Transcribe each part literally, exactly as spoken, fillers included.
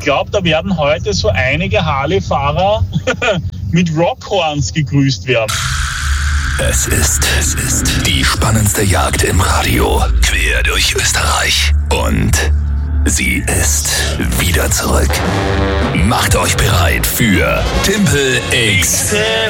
glaube, da werden heute so einige Harley-Fahrer mit Rockhorns gegrüßt werden. Es ist, es ist die spannendste Jagd im Radio, quer durch Österreich. Und sie ist wieder zurück. Macht euch bereit für Timpel X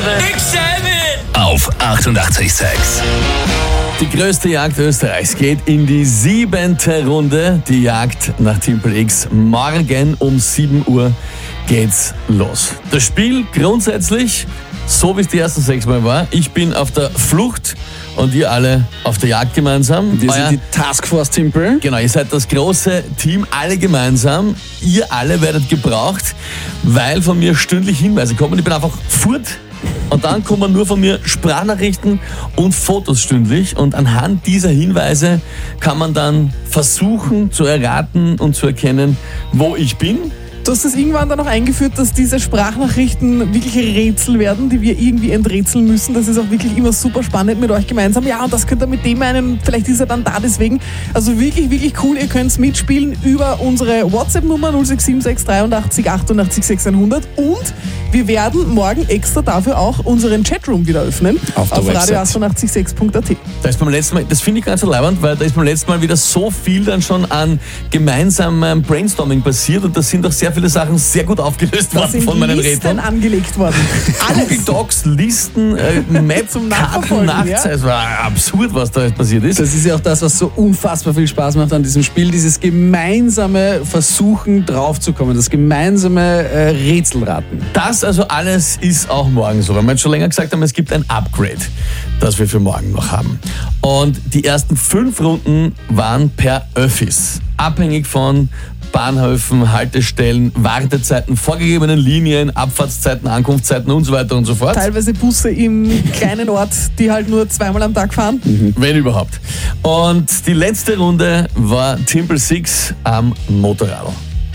sieben auf achtundachtzig Komma sechs. Die größte Jagd Österreichs geht in die siebente Runde. Die Jagd nach Timpel X. Morgen um sieben Uhr geht's los. Das Spiel grundsätzlich, so wie es die ersten sechs Mal war. Ich bin auf der Flucht und ihr alle auf der Jagd gemeinsam. Wir Euer, sind die Taskforce Timpel. Genau, ihr seid das große Team, alle gemeinsam. Ihr alle werdet gebraucht, weil von mir stündlich Hinweise kommen. Ich bin einfach furt. Und dann kommen nur von mir Sprachnachrichten und Fotos stündlich. Und anhand dieser Hinweise kann man dann versuchen zu erraten und zu erkennen, wo ich bin. Du hast es irgendwann dann noch eingeführt, dass diese Sprachnachrichten wirkliche Rätsel werden, die wir irgendwie enträtseln müssen. Das ist auch wirklich immer super spannend mit euch gemeinsam. Ja, und das könnt ihr mit dem meinen, vielleicht ist er dann da deswegen. Also wirklich, wirklich cool. Ihr könnt mitspielen über unsere WhatsApp-Nummer null sechs sieben sechs dreiundachtzig achtundachtzig sechshundert. Und wir werden morgen extra dafür auch unseren Chatroom wieder öffnen. Auf der auf Website. radio achtundachtzig sechs punkt a t. Da ist beim letzten Mal, das finde ich ganz so leibend, weil da ist beim letzten Mal wieder so viel dann schon an gemeinsamem Brainstorming passiert und das sind auch sehr viele Sachen sehr gut aufgelöst Da worden sind von meinen Listen Rätseln. angelegt worden. Google Alles. Docs, Listen, äh, Map, Zum Karten, Nachverfolgen, nachts. ja. Es war absurd, was da jetzt passiert ist. Das ist ja auch das, was so unfassbar viel Spaß macht an diesem Spiel. Dieses gemeinsame Versuchen draufzukommen, das gemeinsame äh, Rätselraten. Das also alles ist auch morgen so, weil wir jetzt schon länger gesagt haben, es gibt ein Upgrade, das wir für morgen noch haben. Und die ersten fünf Runden waren per Öffis, abhängig von Bahnhöfen, Haltestellen, Wartezeiten, vorgegebenen Linien, Abfahrtszeiten, Ankunftszeiten und so weiter und so fort. Teilweise Busse im kleinen Ort, die halt nur zweimal am Tag fahren. Wenn überhaupt. Und die letzte Runde war Timpel sechs am Motorrad.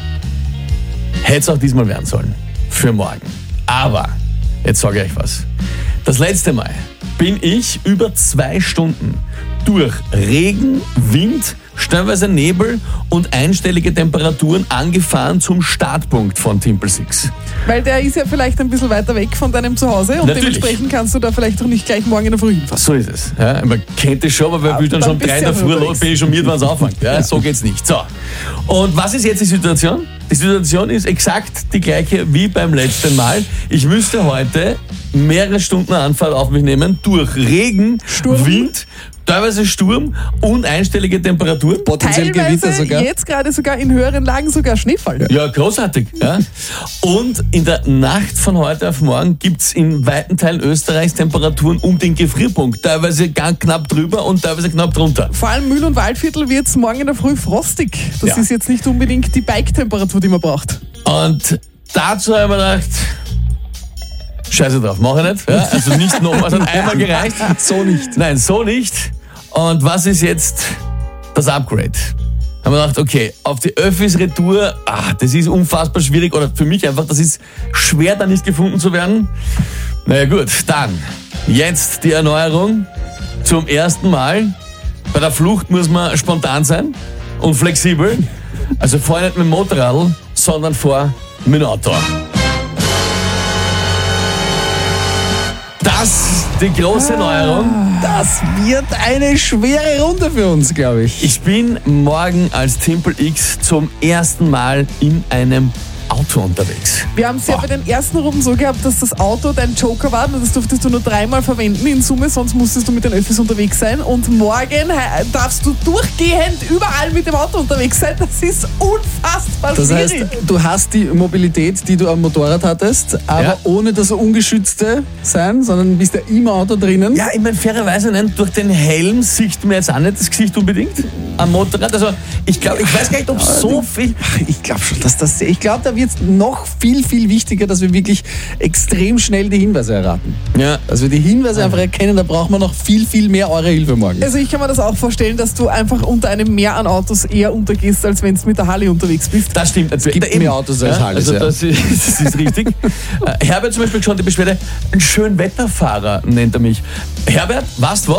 Hätte es auch diesmal werden sollen. Für morgen. Aber, jetzt sage ich euch was. Das letzte Mal bin ich über zwei Stunden durch Regen, Wind, stellenweise Nebel und einstellige Temperaturen angefahren zum Startpunkt von Timpel sechs. Weil der ist ja vielleicht ein bisschen weiter weg von deinem Zuhause und Natürlich. dementsprechend kannst du da vielleicht auch nicht gleich morgen in der Früh hinfahren. So ist es. Ja, man kennt es schon, aber wer Ja, will dann dann schon bist drei in du der ja Früh unterwegs. los, bin ich schon mit, wenn es anfängt. Ja, so geht's nicht. So. Und was ist jetzt die Situation? Die Situation ist exakt die gleiche wie beim letzten Mal. Ich müsste heute mehrere Stunden Anfahrt auf mich nehmen durch Regen, Sturm. Wind, teilweise Sturm und einstellige Temperatur. Potenziell Gewitter Teilweise sogar. jetzt gerade sogar in höheren Lagen sogar Schneefall. Ja, großartig. Ja. Und in der Nacht von heute auf morgen gibt's in weiten Teilen Österreichs Temperaturen um den Gefrierpunkt. Teilweise ganz knapp drüber und teilweise knapp drunter. Vor allem Mühl- und Waldviertel wird es morgen in der Früh frostig. Das Ja. ist jetzt nicht unbedingt die Bike-Temperatur, die man braucht. Und dazu habe ich mir gedacht, scheiße drauf, mach ich nicht. Ja, also nicht nochmal, es hat einmal gereicht. So nicht. Nein, so nicht. Und was ist jetzt das Upgrade? Haben wir gedacht, okay, auf die Öffis Retour, ah, das ist unfassbar schwierig, oder für mich einfach, das ist schwer, da nicht gefunden zu werden. Naja gut, dann, jetzt die Erneuerung zum ersten Mal. Bei der Flucht muss man spontan sein und flexibel. Also fahr nicht mit dem Motorrad, sondern fahr mit dem Auto. Das die große Neuerung. Das wird eine schwere Runde für uns, glaube ich. Ich bin morgen als Timpel X zum ersten Mal in einem Auto unterwegs. Wir haben es ja bei den ersten Runden so gehabt, dass das Auto dein Joker war und das durftest du nur dreimal verwenden in Summe, sonst musstest du mit den Öffis unterwegs sein. Und morgen äh, darfst du durchgehend überall mit dem Auto unterwegs sein. Das ist unfassbar Das heißt, schwierig. du hast die Mobilität, die du am Motorrad hattest, aber Ja. ohne das Ungeschützte sein, sondern bist ja im Auto drinnen. Ja, ich meine, fairerweise nicht, durch den Helm sieht man jetzt auch nicht das Gesicht unbedingt am Motorrad. Also ich glaube, ich weiß gar nicht, ob so viel... Ich glaube schon, dass das. Ich glaube, da wird es noch viel, viel wichtiger, dass wir wirklich extrem schnell die Hinweise erraten. Ja. Dass wir die Hinweise einfach erkennen, da brauchen wir noch viel, viel mehr eure Hilfe morgen. Also ich kann mir das auch vorstellen, dass du einfach unter einem Meer an Autos eher untergehst, als wenn du mit der Harley unterwegs bist. Das stimmt. Es gibt mehr Autos als Harleys, Also ja. das ist, das ist richtig. Äh, Herbert zum Beispiel schon die Beschwerde, ein Schönwetterfahrer nennt er mich. Herbert, weißt du was?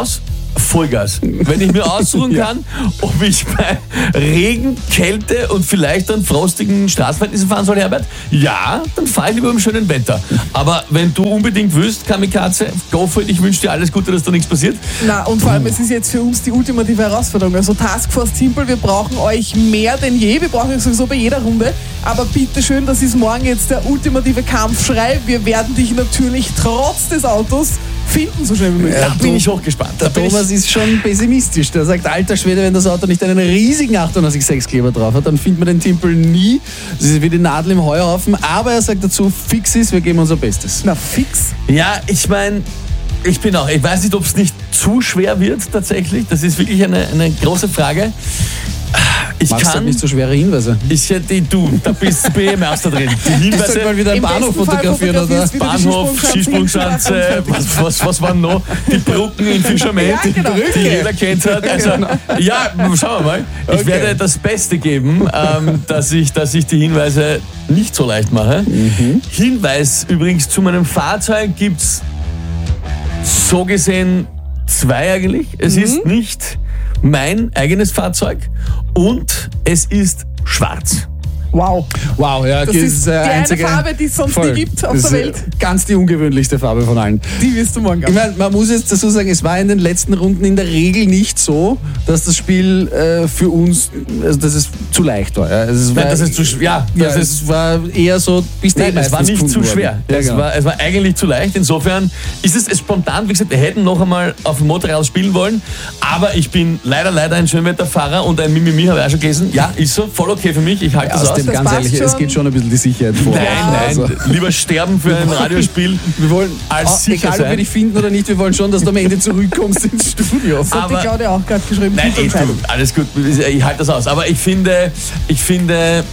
Vollgas. Wenn ich mir aussuchen Ja. kann, ob ich bei Regen, Kälte und vielleicht dann frostigen Straßenverhältnissen fahren soll, Herbert, ja, dann fahre ich lieber im schönen Wetter. Aber wenn du unbedingt willst, Kamikaze, go for it, ich wünsche dir alles Gute, dass da nichts passiert. Na, und vor allem, es ist jetzt für uns die ultimative Herausforderung. Also Taskforce Timpel, wir brauchen euch mehr denn je. Wir brauchen euch sowieso bei jeder Runde. Aber bitteschön, das ist morgen jetzt der ultimative Kampfschrei. Wir werden dich natürlich trotz des Autos finden, so schnell wie möglich. Da bin ich hochgespannt. Da Der bin Thomas ich, ist schon pessimistisch. Der sagt, alter Schwede, wenn das Auto nicht einen riesigen achtundneunzig Komma sechs Kleber drauf hat, dann findet man den Timpel nie. Das ist wie die Nadel im Heuhaufen. Aber er sagt dazu, fix ist, wir geben unser Bestes. Na, fix. ja, ich meine, ich bin auch, ich weiß nicht, ob es nicht zu schwer wird tatsächlich. Das ist wirklich eine, eine große Frage. Ich Machst du kann... nicht so schwere Hinweise? Ich hätte du, da bist du B M erst da drin. Die Du sollst mal Hinweise, wieder einen Im Bahnhof besten Fall fotografieren, oder? fotografierst wieder die Bahnhof, Skisprungschanze. Skisprungschanze, was, was, was waren noch? Die Brücken in Fischerment, Ja, genau. die jeder kennt hat. Also, ja, schauen wir mal. Ich Okay. werde das Beste geben, ähm, dass, ich, dass ich die Hinweise nicht so leicht mache. Hinweis übrigens zu meinem Fahrzeug gibt es so gesehen zwei eigentlich. Es ist nicht mein eigenes Fahrzeug und es ist schwarz. Wow. Wow, ja, Das ist die eine Farbe, die es sonst nie gibt auf das der ist Welt. Ganz die ungewöhnlichste Farbe von allen. Die wirst du morgen Ich haben. meine, man muss jetzt dazu sagen, es war in den letzten Runden in der Regel nicht so, dass das Spiel äh, für uns, also dass es zu leicht war. Ja. Es war, Nein, das ist zu schwer. Ja, ja, das ist es war eher so, bis Nein, es war nicht zu schwer. Ja, es, genau. war, es war eigentlich zu leicht. Insofern ist es, es spontan, wie gesagt, wir hätten noch einmal auf dem Motorrad spielen wollen. Aber ich bin leider, leider ein Schönwetterfahrer und ein Mimimi habe ich auch schon gelesen. Ja, ist so, voll okay für mich. Ich halte das aus. Außerdem, Das ganz passt ehrlich, schon. es geht schon ein bisschen die Sicherheit vor. Nein, nein, Also, lieber sterben für ein Radiospiel. wir wollen, Als auch, sicher egal ob wir sein. dich finden oder nicht, wir wollen schon, dass du am Ende zurückkommst ins Studio. Das hat aber- die Claudia auch gerade geschrieben. Nein, Gute eh, Entscheidung. du, alles gut, ich halte das aus. Aber ich finde, ich finde,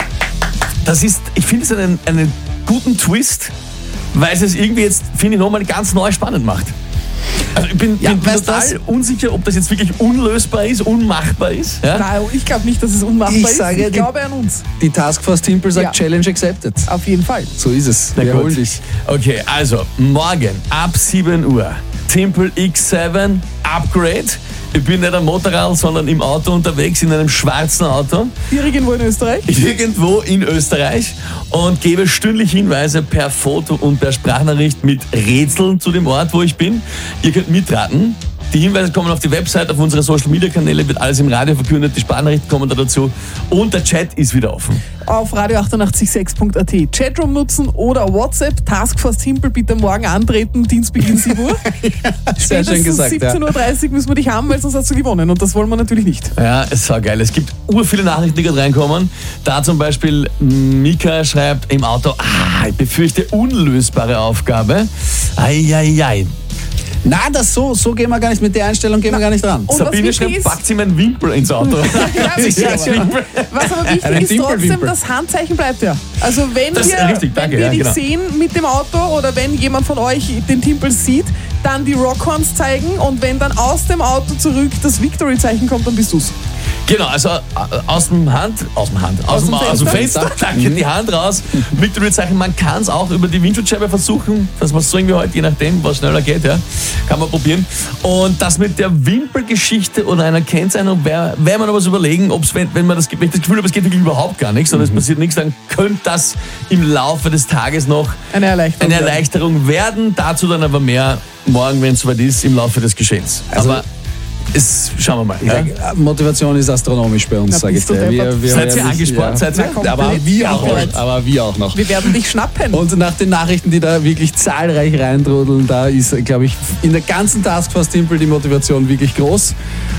das ist, ich finde es einen, einen guten Twist, weil es es irgendwie jetzt, finde ich, nochmal ganz neu spannend macht. Also ich bin, Ja, bin, bin weißt du total was? unsicher, ob das jetzt wirklich unlösbar ist, unmachbar ist. Ja? Nein, ich glaube nicht, dass es unmachbar Ich ist. sage, ich die- glaube an uns. Die Taskforce Timpel sagt Ja. Challenge accepted. Auf jeden Fall. So ist es. Na wir gut. holen dich. Okay, also morgen ab sieben Uhr Timpel X sieben Upgrade. Ich bin nicht am Motorrad, sondern im Auto unterwegs, in einem schwarzen Auto, Irgendwo in Österreich. irgendwo in Österreich und gebe stündlich Hinweise per Foto und per Sprachnachricht mit Rätseln zu dem Ort, wo ich bin. Ihr könnt mitraten. Die Hinweise kommen auf die Website, auf unsere Social-Media-Kanäle, wird alles im Radio verkündet, die Sprachnachrichten kommen da dazu und der Chat ist wieder offen. Auf radio achtundachtzig sechs punkt at. Chatroom nutzen oder WhatsApp. Taskforce Timpel bitte morgen antreten. Dienstbeginn sieben Uhr. Sehr schön Spätestens gesagt. Ja. siebzehn Uhr dreißig müssen wir dich haben, weil sonst hast du gewonnen. Und das wollen wir natürlich nicht. Ja, ist so geil. Es gibt ur viele Nachrichten, die gerade reinkommen. Da zum Beispiel Mika schreibt im Auto, ah, ich befürchte unlösbare Aufgabe. Eieiei. Nein, das so, so gehen wir gar nicht mit der Einstellung, gehen wir gar nicht ran. Und was Sabine wichtig schreibt, ist- packt sie meinen Wimpel ins Auto. Ja, wichtig, Ja, aber- Wimpel. Was aber Einen wichtig ist trotzdem, Dimpelwimpel. das Handzeichen bleibt ja. Also wenn Das ist wir, richtig, danke, wenn wir ja, dich genau. sehen mit dem Auto oder wenn jemand von euch den Timpel sieht, dann die Rockhorns zeigen und wenn dann aus dem Auto zurück das Victory-Zeichen kommt, dann bist du's. Genau, also äh, aus dem Hand, aus dem Hand, aus, Aus dem, dem aus dem Fenster. Fenster, danke, die Hand raus. Victory-Zeichen, man kann es auch über die Windschutzscheibe versuchen, dass man es so irgendwie heute, je nachdem, was schneller geht, ja, kann man probieren. Und das mit der Wimpelgeschichte oder einer Kennzeichnung, wäre wär man aber so überlegen, ob's, wenn, wenn man das, wenn ich das Gefühl habe, es geht wirklich überhaupt gar nichts, sondern es passiert nichts, dann könnte das im Laufe des Tages noch Eine Erleichterung. eine Erleichterung werden. Dazu dann aber mehr morgen, wenn es soweit ist, im Laufe des Geschehens. Also- aber es, schauen wir mal. Ich Ja. sag, Motivation ist astronomisch bei uns, Na, sage ich bist du dir. deppert. Seid ihr werden angespannt? ja. Seid ihr? Na, komplett Aber wir auch komplett. noch. Aber wir auch noch. Wir werden dich schnappen. Und nach den Nachrichten, die da wirklich zahlreich reintrudeln, da ist, glaube ich, in der ganzen Taskforce Timpel die Motivation wirklich groß.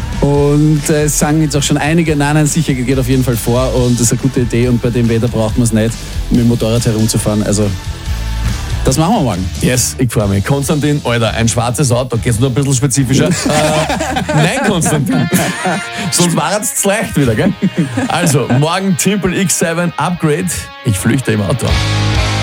Und äh, es sagen jetzt auch schon einige, nein, nein, sicher, geht auf jeden Fall vor und das ist eine gute Idee und bei dem Wetter braucht man es nicht, mit dem Motorrad herumzufahren. Also, das machen wir morgen. Yes, ich freue mich. Konstantin, Alter, ein schwarzes Auto, geht's nur ein bisschen spezifischer? äh, nein, Konstantin. Sonst war es leicht wieder, gell? Also, morgen Timpel X sieben Upgrade. Ich flüchte im Auto.